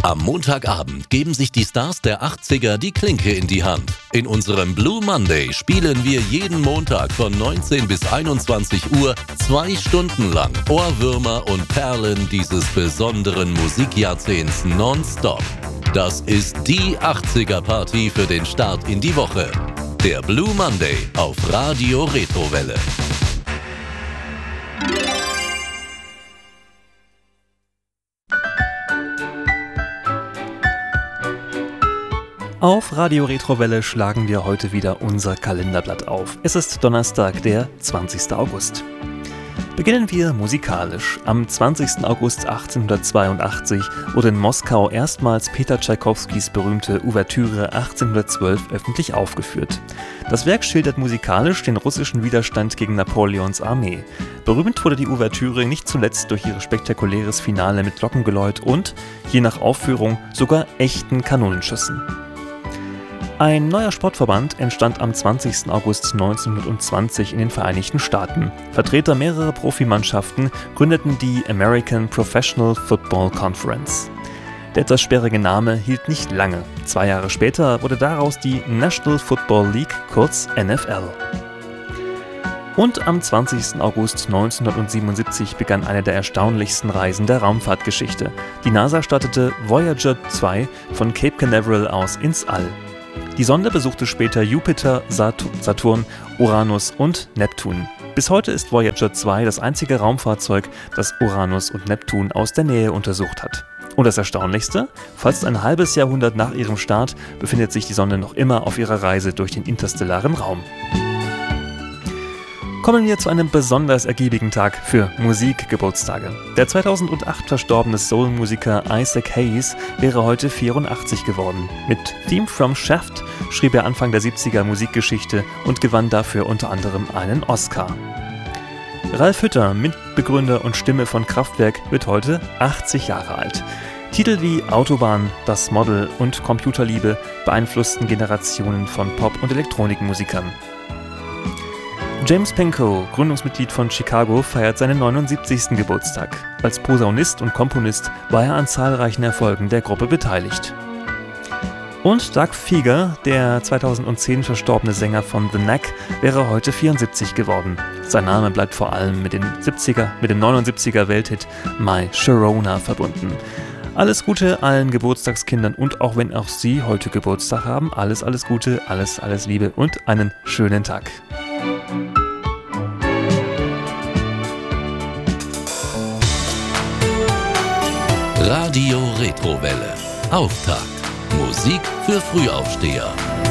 Am Montagabend geben sich die Stars der 80er die Klinke in die Hand. In unserem Blue Monday spielen wir jeden Montag von 19 bis 21 Uhr 2 Stunden lang Ohrwürmer und Perlen dieses besonderen Musikjahrzehnts nonstop. Das ist die 80er-Party für den Start in die Woche. Der Blue Monday auf Radio Retrowelle. Auf Radio Retrowelle schlagen wir heute wieder unser Kalenderblatt auf. Es ist Donnerstag, der 20. August. Beginnen wir musikalisch. Am 20. August 1882 wurde in Moskau erstmals Peter Tschaikowskis berühmte Ouvertüre 1812 öffentlich aufgeführt. Das Werk schildert musikalisch den russischen Widerstand gegen Napoleons Armee. Berühmt wurde die Ouvertüre nicht zuletzt durch ihr spektakuläres Finale mit Glockengeläut und, je nach Aufführung, sogar echten Kanonenschüssen. Ein neuer Sportverband entstand am 20. August 1920 in den Vereinigten Staaten. Vertreter mehrerer Profimannschaften gründeten die American Professional Football Conference. Der etwas sperrige Name hielt nicht lange. 2 Jahre später wurde daraus die National Football League, kurz NFL. Und am 20. August 1977 begann eine der erstaunlichsten Reisen der Raumfahrtgeschichte. Die NASA startete Voyager 2 von Cape Canaveral aus ins All. Die Sonde besuchte später Jupiter, Saturn, Uranus und Neptun. Bis heute ist Voyager 2 das einzige Raumfahrzeug, das Uranus und Neptun aus der Nähe untersucht hat. Und das Erstaunlichste? Fast ein halbes Jahrhundert nach ihrem Start befindet sich die Sonde noch immer auf ihrer Reise durch den interstellaren Raum. Kommen wir zu einem besonders ergiebigen Tag für Musikgeburtstage. Der 2008 verstorbene Soul-Musiker Isaac Hayes wäre heute 84 geworden. Mit Theme from Shaft schrieb er Anfang der 70er Musikgeschichte und gewann dafür unter anderem einen Oscar. Ralf Hütter, Mitbegründer und Stimme von Kraftwerk, wird heute 80 Jahre alt. Titel wie Autobahn, Das Model und Computerliebe beeinflussten Generationen von Pop- und Elektronikmusikern. James Pankow, Gründungsmitglied von Chicago, feiert seinen 79. Geburtstag. Als Posaunist und Komponist war er an zahlreichen Erfolgen der Gruppe beteiligt. Und Doug Fieger, der 2010 verstorbene Sänger von The Knack, wäre heute 74 geworden. Sein Name bleibt vor allem mit dem 79er Welthit My Sharona verbunden. Alles Gute allen Geburtstagskindern und auch wenn auch Sie heute Geburtstag haben, alles Gute, alles Liebe und einen schönen Tag. Radio Retrowelle. Auftakt. Musik für Frühaufsteher.